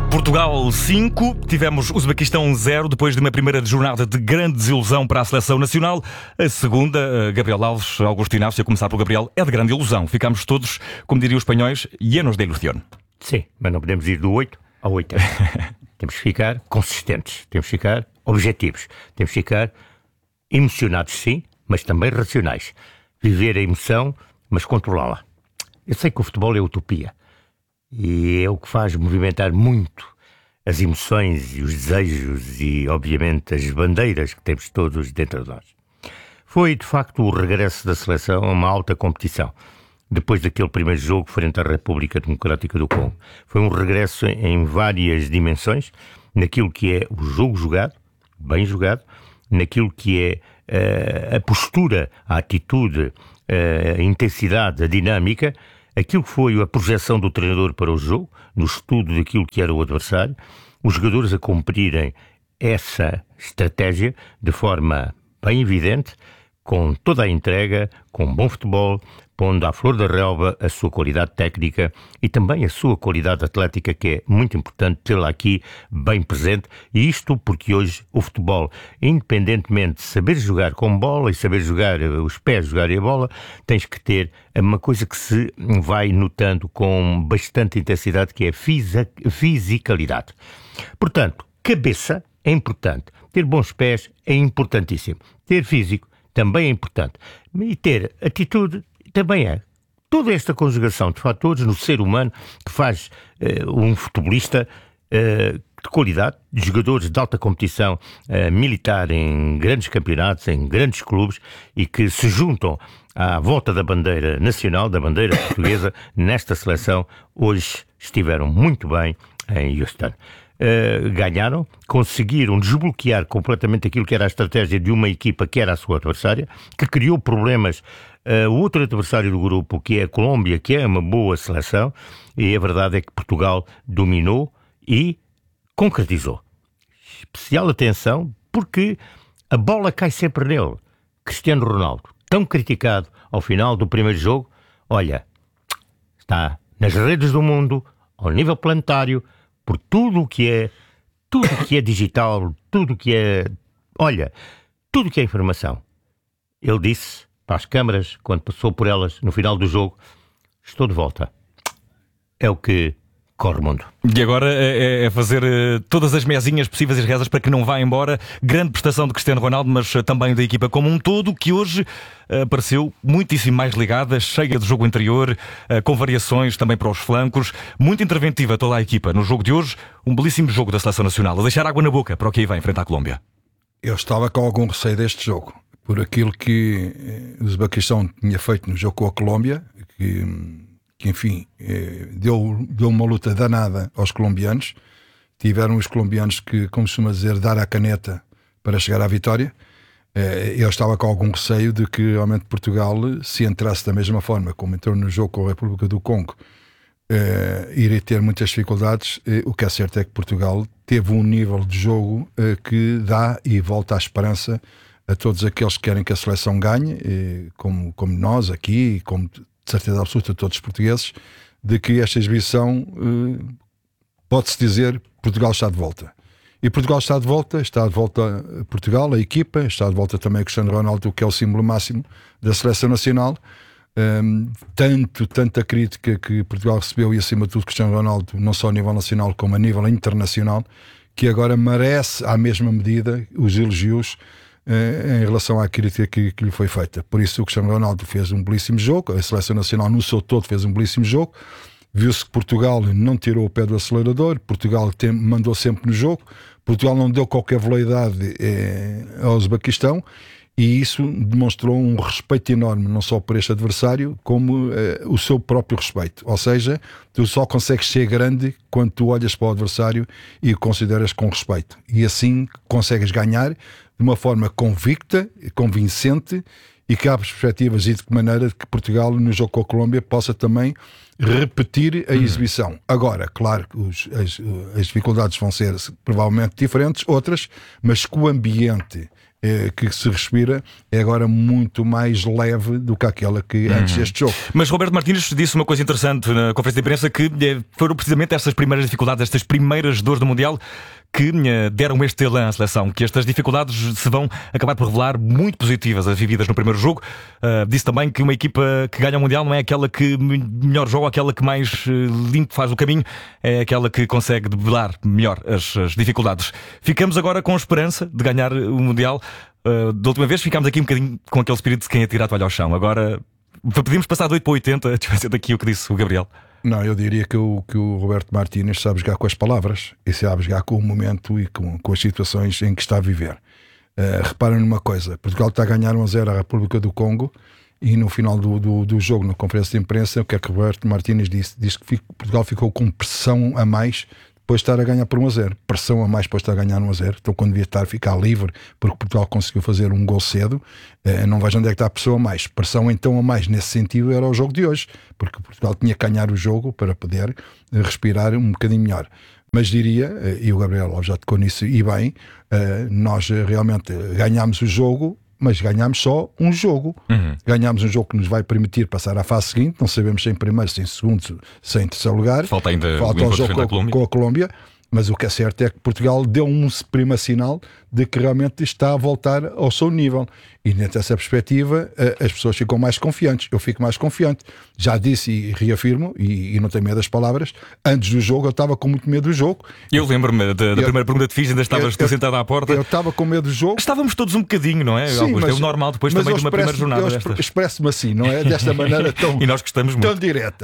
Portugal 5, tivemos Uzbequistão 0, depois de uma primeira jornada de grande desilusão para a seleção nacional. A segunda, Gabriel Alves, Augusto Inácio, a começar por Gabriel, é de grande ilusão. Ficámos todos, como diriam os espanhóis, llenos de ilusión. Sim, mas não podemos ir do 8 ao 80. Temos que ficar consistentes, temos que ficar objetivos, temos que ficar emocionados, sim, mas também racionais. Viver a emoção, mas controlá-la. Eu sei que o futebol é utopia. E é o que faz movimentar muito as emoções e os desejos e, obviamente, as bandeiras que temos todos dentro de nós. Foi, de facto, o regresso da seleção a uma alta competição, depois daquele primeiro jogo frente à República Democrática do Congo. Foi um regresso em várias dimensões, naquilo que é o jogo jogado, bem jogado, naquilo que é a postura, a atitude, a intensidade, a dinâmica, aquilo que foi a projeção do treinador para o jogo, no estudo daquilo que era o adversário, os jogadores a cumprirem essa estratégia de forma bem evidente, com toda a entrega, com bom futebol, pondo à flor da relva a sua qualidade técnica e também a sua qualidade atlética, que é muito importante tê-la aqui bem presente. E isto porque hoje o futebol, independentemente de saber jogar com bola e saber jogar os pés, jogar a bola, tens que ter uma coisa que se vai notando com bastante intensidade, que é a fisicalidade. Portanto, cabeça é importante. Ter bons pés é importantíssimo. Ter físico também é importante. E ter atitude também é. Toda esta conjugação de fatores no ser humano que faz um futebolista de qualidade, de jogadores de alta competição militar em grandes campeonatos, em grandes clubes e que se juntam à volta da bandeira nacional, da bandeira portuguesa, nesta seleção, hoje estiveram muito bem em Houston. Ganharam, conseguiram desbloquear completamente aquilo que era a estratégia de uma equipa que era a sua adversária, que criou problemas. O outro adversário do grupo, que é a Colômbia, que é uma boa seleção, e a verdade é que Portugal dominou e concretizou. Especial atenção, porque a bola cai sempre nele. Cristiano Ronaldo, tão criticado ao final do primeiro jogo, olha, está nas redes do mundo, ao nível planetário, por tudo o que é digital, tudo o que é, olha, tudo o que é informação. Ele disse para as câmaras, quando passou por elas no final do jogo, estou de volta. É o que corre o mundo. E agora é fazer todas as mesinhas possíveis e rezas para que não vá embora. Grande prestação de Cristiano Ronaldo, mas também da equipa como um todo, que hoje apareceu muitíssimo mais ligada, cheia de jogo interior, com variações também para os flancos. Muito interventiva toda a equipa. No jogo de hoje, um belíssimo jogo da Seleção Nacional, a deixar água na boca para o que aí vem, frente à Colômbia. Eu estava com algum receio deste jogo, por aquilo que o Uzbequistão tinha feito no jogo com a Colômbia, que enfim, deu uma luta danada aos colombianos. Tiveram os colombianos que, como costuma dizer, dar a caneta para chegar à vitória. Eu estava com algum receio de que realmente Portugal, se entrasse da mesma forma como entrou no jogo com a República do Congo, iria ter muitas dificuldades. O que é certo é que Portugal teve um nível de jogo que dá e volta à esperança a todos aqueles que querem que a seleção ganhe, como nós aqui, e como de certeza absoluta todos os portugueses, de que esta exibição, pode-se dizer, Portugal está de volta. E Portugal está de volta Portugal, a equipa, está de volta também o Cristiano Ronaldo, que é o símbolo máximo da seleção nacional. Tanta crítica que Portugal recebeu, e acima de tudo Cristiano Ronaldo, não só a nível nacional como a nível internacional, que agora merece à mesma medida os elogios em relação à crítica que lhe foi feita. Por isso o Cristiano Ronaldo fez um belíssimo jogo, a seleção nacional no seu todo fez um belíssimo jogo. Viu-se que Portugal não tirou o pé do acelerador, Portugal mandou sempre no jogo, Portugal não deu qualquer veleidade ao Uzbequistão, e isso demonstrou um respeito enorme, não só por este adversário, como o seu próprio respeito. Ou seja, tu só consegues ser grande quando tu olhas para o adversário e o consideras com respeito. E assim consegues ganhar de uma forma convicta, convincente, e que há perspectivas e de que maneira que Portugal, no jogo com a Colômbia, possa também repetir a exibição. Agora, claro que as dificuldades vão ser provavelmente diferentes, outras, mas que o ambiente que se respira é agora muito mais leve do que aquela que antes deste jogo. Mas Roberto Martínez disse uma coisa interessante na conferência de imprensa, que foram precisamente estas primeiras dificuldades, estas primeiras dores do Mundial, que deram este elan à seleção, que estas dificuldades se vão acabar por revelar muito positivas, as vividas no primeiro jogo. Disse também que uma equipa que ganha o Mundial não é aquela que melhor joga, aquela que mais limpo faz o caminho, é aquela que consegue debelar melhor as dificuldades. Ficamos agora com esperança de ganhar o Mundial. Da última vez ficámos aqui um bocadinho com aquele espírito de quem atira a toalha ao chão. Agora pedimos passar de 8 para 80, deixa eu ver daqui o que disse o Gabriel. Não, eu diria que o Roberto Martínez sabe jogar com as palavras e sabe jogar com o momento e com as situações em que está a viver. Reparem numa coisa: Portugal está a ganhar 1-0 à República do Congo e no final do jogo, na conferência de imprensa, o que é que o Roberto Martínez disse? Disse que Portugal ficou com pressão a mais depois de estar a ganhar por 1-0. Pressão a mais depois de estar a ganhar 1-0. Então, quando devia estar a ficar livre, porque Portugal conseguiu fazer um gol cedo, não vejo onde é que está a pressão a mais. Pressão então a mais nesse sentido era o jogo de hoje, porque Portugal tinha que ganhar o jogo para poder respirar um bocadinho melhor. Mas diria, e o Gabriel já tocou nisso e bem, nós realmente ganhámos o jogo, mas ganhámos só um jogo. Ganhámos um jogo que nos vai permitir passar à fase seguinte. Não sabemos se em primeiro, se em segundo, se em terceiro lugar. Falta ainda o jogo com a Colômbia. Mas o que é certo é que Portugal deu um primo sinal de que realmente está a voltar ao seu nível. E dentro dessa perspectiva, as pessoas ficam mais confiantes. Eu fico mais confiante. Já disse e reafirmo, e não tenho medo das palavras, antes do jogo eu estava com muito medo do jogo. Eu lembro-me da primeira pergunta que fiz, ainda estavas tu sentado à porta. Eu estava com medo do jogo. Estávamos todos um bocadinho, não é? Sim, é o normal depois também de uma primeira jornada destas. Eu expresso-me assim, não é? Desta maneira tão, e nós gostamos muito. Tão direta.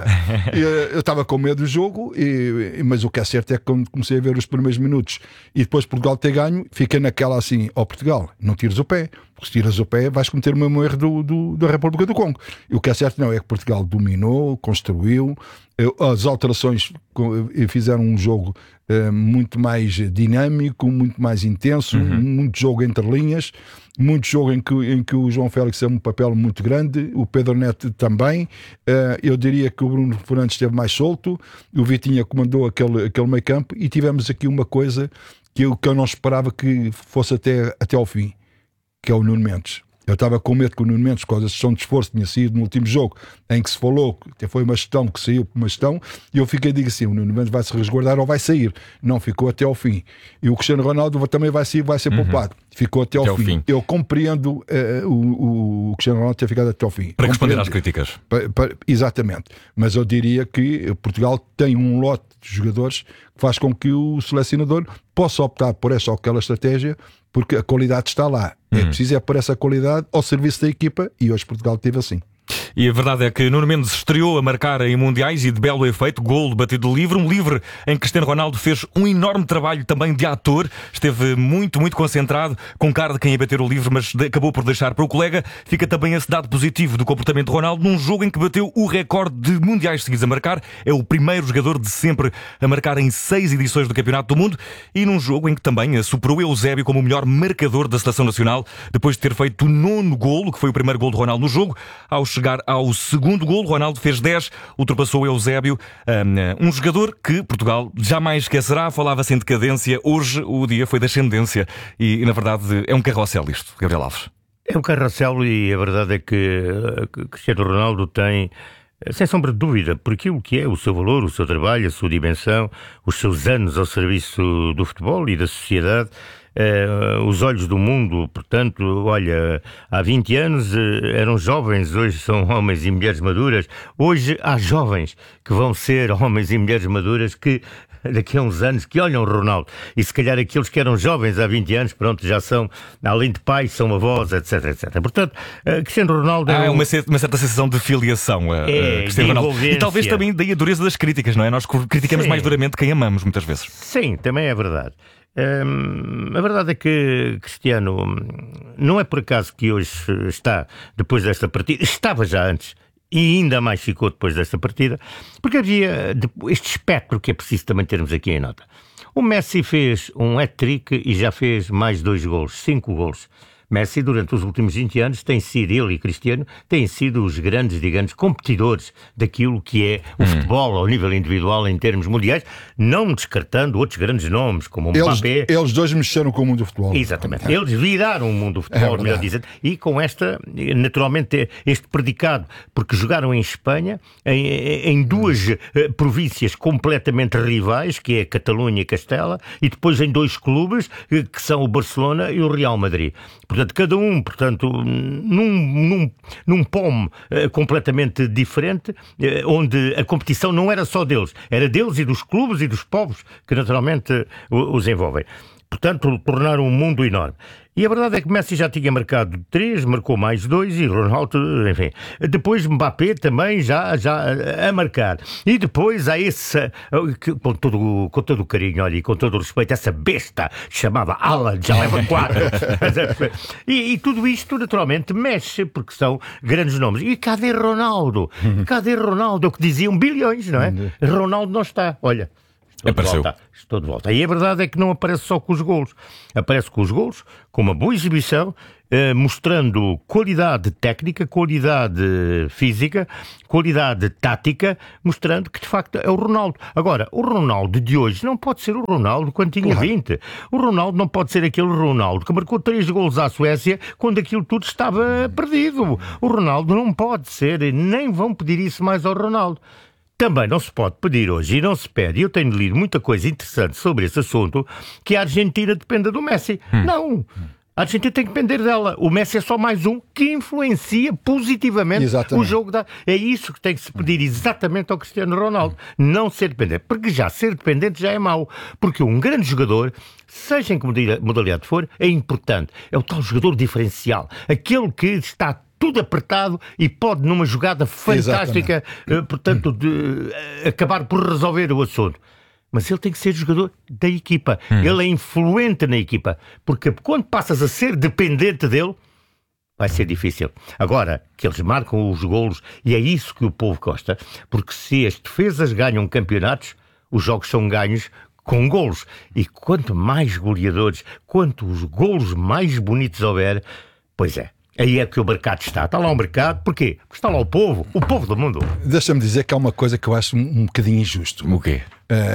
Eu estava com medo do jogo, mas o que é certo é que quando comecei a ver os primeiros minutos e depois Portugal ter ganho, fiquei naquela assim: Portugal, não tires o pé, porque se tiras o pé vais cometer o mesmo erro da República do Congo. E o que é certo não é que Portugal dominou, construiu, as alterações fizeram um jogo muito mais dinâmico, muito mais intenso, muito jogo entre linhas, muito jogo em que o João Félix tem um papel muito grande, o Pedro Neto também. Eu diria que o Bruno Fernandes esteve mais solto, o Vitinha comandou aquele meio campo, e tivemos aqui uma coisa que eu não esperava que fosse até ao fim, que é o Nuno Mendes. Eu estava com medo que o Nuno Mendes, com a gestão de esforço, tinha saído no último jogo, em que se falou que foi uma gestão que saiu por uma gestão, e eu fiquei assim: o Nuno Mendes vai se resguardar ou vai sair? Não, ficou até ao fim. E o Cristiano Ronaldo também vai sair, vai ser poupado. Ficou até ao fim. Eu compreendo o Cristiano Ronaldo ter ficado até ao fim. Para responder às críticas. Exatamente. Mas eu diria que Portugal tem um lote de jogadores que faz com que o selecionador possa optar por esta ou aquela estratégia, porque a qualidade está lá. É preciso pôr essa qualidade ao serviço da equipa, e hoje Portugal teve assim. E a verdade é que Nuno Mendes estreou a marcar em mundiais, e de belo efeito, golo batido livre, um livre em que Cristiano Ronaldo fez um enorme trabalho também de ator, esteve muito, muito concentrado, com cara de quem ia bater o livre, mas acabou por deixar para o colega. Fica também esse dado positivo do comportamento de Ronaldo num jogo em que bateu o recorde de mundiais seguidos a marcar. É o primeiro jogador de sempre a marcar em 6 edições do Campeonato do Mundo, e num jogo em que também superou Eusébio como o melhor marcador da Seleção Nacional, depois de ter feito o 9º golo, que foi o primeiro golo de Ronaldo no jogo. Ao chegar ao segundo golo, Ronaldo fez 10, ultrapassou Eusébio, um jogador que Portugal jamais esquecerá. Falava-se em decadência, hoje o dia foi da ascendência, e na verdade é um carrossel isto, Gabriel Alves. É um carrossel, e a verdade é que Cristiano Ronaldo tem, sem sombra de dúvida, por aquilo que é o seu valor, o seu trabalho, a sua dimensão, os seus anos ao serviço do futebol e da sociedade, os olhos do mundo. Portanto, olha, há 20 anos eram jovens, hoje são homens e mulheres maduras. Hoje há jovens que vão ser homens e mulheres maduras que daqui a uns anos que olham o Ronaldo, e se calhar aqueles que eram jovens há 20 anos, pronto, já são, além de pais, são avós, etc, etc. Portanto, Cristiano Ronaldo há uma certa sensação de filiação a Cristiano Ronaldo. E talvez também daí a dureza das críticas, não é? Nós criticamos mais duramente quem amamos, muitas vezes. Sim, também é verdade. A verdade é que Cristiano não é por acaso que hoje está, depois desta partida, estava já antes, e ainda mais ficou depois desta partida, porque havia este espectro que é preciso também termos aqui em nota. O Messi fez um hat-trick e já fez mais 2 golos, 5 golos. Messi, durante os últimos 20 anos, tem sido, ele e Cristiano, têm sido os grandes, digamos, competidores daquilo que é o futebol ao nível individual em termos mundiais, não descartando outros grandes nomes, como o Mbappé. Eles dois mexeram com o mundo do futebol. Exatamente. Eles viraram o mundo do futebol, melhor dizendo, e com naturalmente, este predicado, porque jogaram em Espanha, em duas províncias completamente rivais, que é a Catalunha e Castela, e depois em dois clubes, que são o Barcelona e o Real Madrid. Portanto, cada um, num pomo completamente diferente, onde a competição não era só deles, era deles e dos clubes e dos povos que naturalmente os envolvem. Portanto, tornaram um mundo enorme. E a verdade é que Messi já tinha marcado 3, marcou mais 2 e Ronaldo, enfim. Depois Mbappé também já a marcar. E depois há esse, com todo o carinho, olha, e com todo o respeito, essa besta chamada Haaland, já leva 4. e tudo isto naturalmente mexe, porque são grandes nomes. E cadê Ronaldo? Cadê Ronaldo? O que diziam bilhões, não é? Ronaldo não está, olha. Estou de volta. E a verdade é que não aparece só com os golos. Aparece com os golos, com uma boa exibição, mostrando qualidade técnica, qualidade física, qualidade tática, mostrando que de facto é o Ronaldo. Agora, o Ronaldo de hoje não pode ser o Ronaldo quando tinha 20. O Ronaldo não pode ser aquele Ronaldo que marcou 3 golos à Suécia quando aquilo tudo estava perdido. O Ronaldo não pode ser, nem vão pedir isso mais ao Ronaldo. Também não se pode pedir hoje, e não se pede, e eu tenho lido muita coisa interessante sobre esse assunto, que a Argentina dependa do Messi. Não! A Argentina tem que depender dela. O Messi é só mais um que influencia positivamente o jogo da... É isso que tem que se pedir exatamente ao Cristiano Ronaldo. Não ser dependente. Porque já ser dependente já é mau. Porque um grande jogador, seja em que modalidade for, é importante. É o tal jogador diferencial. Aquele que está tudo apertado e pode, numa jogada fantástica, portanto, acabar por resolver o assunto. Mas ele tem que ser jogador da equipa. Ele é influente na equipa. Porque quando passas a ser dependente dele, vai ser difícil. Agora, que eles marcam os golos, e é isso que o povo gosta, porque se as defesas ganham campeonatos, os jogos são ganhos com golos. E quanto mais goleadores, quantos golos mais bonitos houver, pois é. Aí é que o mercado está. Está lá o mercado. Porquê? Porque está lá o povo do mundo. Deixa-me dizer que há uma coisa que eu acho um bocadinho injusto. O quê?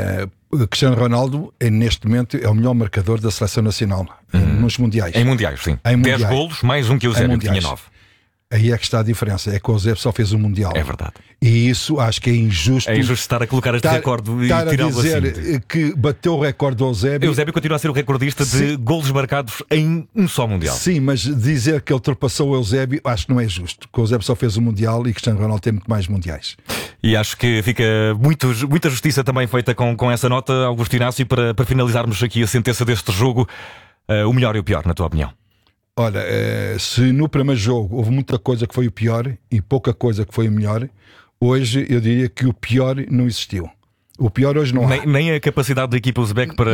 O Cristiano Ronaldo, neste momento, é o melhor marcador da Seleção Nacional nos Mundiais. Em Mundiais, sim. 10 golos, mais um que o Eusébio, que tinha 9. Aí é que está a diferença. É que o Eusébio só fez o Mundial. É verdade. E isso acho que é injusto. É injusto estar a colocar este recorde e tirá-lo assim. Estar a dizer que bateu o recorde do Eusébio. Eusébio continua a ser o recordista de golos marcados em um só Mundial. Sim, mas dizer que ele ultrapassou o Eusébio acho que não é justo. Porque o Eusébio só fez o Mundial e Cristiano Ronaldo tem muito mais Mundiais. E acho que fica muita justiça também feita com essa nota, Augusto Inácio, para finalizarmos aqui a sentença deste jogo. O melhor e o pior, na tua opinião? Olha, se no primeiro jogo houve muita coisa que foi o pior e pouca coisa que foi o melhor, hoje eu diria que o pior não existiu. O pior hoje não há. Nem a capacidade da equipa uzbek para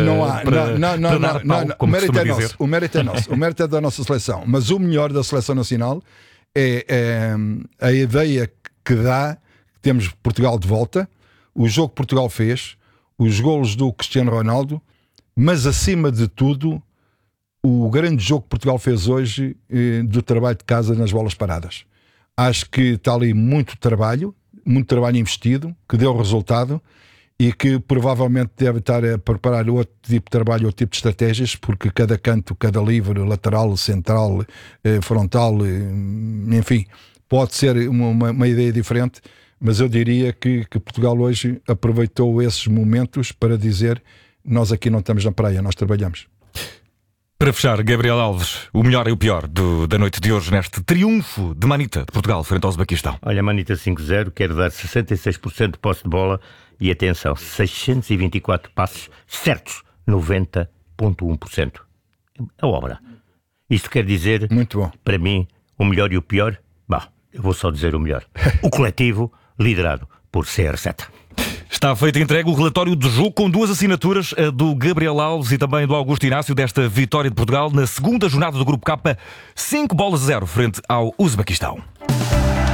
dar pau, como costuma dizer. O mérito é nosso. O mérito é da nossa seleção. Mas o melhor da seleção nacional é a ideia que dá, que temos Portugal de volta, o jogo que Portugal fez, os golos do Cristiano Ronaldo, mas acima de tudo o grande jogo que Portugal fez hoje do trabalho de casa nas bolas paradas. Acho que está ali muito trabalho investido, que deu resultado e que provavelmente deve estar a preparar outro tipo de trabalho, outro tipo de estratégias, porque cada canto, cada livre, lateral, central, frontal, enfim, pode ser uma ideia diferente, mas eu diria que Portugal hoje aproveitou esses momentos para dizer: nós aqui não estamos na praia, nós trabalhamos. Para fechar, Gabriel Alves, o melhor e o pior da noite de hoje neste triunfo de Manita de Portugal frente ao Uzbequistão. Olha, Manita 5-0, quero dar 66% de posse de bola e atenção, 624 passes certos, 90,1%. A obra. Isto quer dizer, muito bom, para mim, o melhor e o pior? Bom, eu vou só dizer o melhor. O coletivo liderado por CR7. Está feito e entregue o relatório do jogo com 2 assinaturas, a do Gabriel Alves e também do Augusto Inácio, desta vitória de Portugal na segunda jornada do Grupo K, 5-0 frente ao Uzbequistão.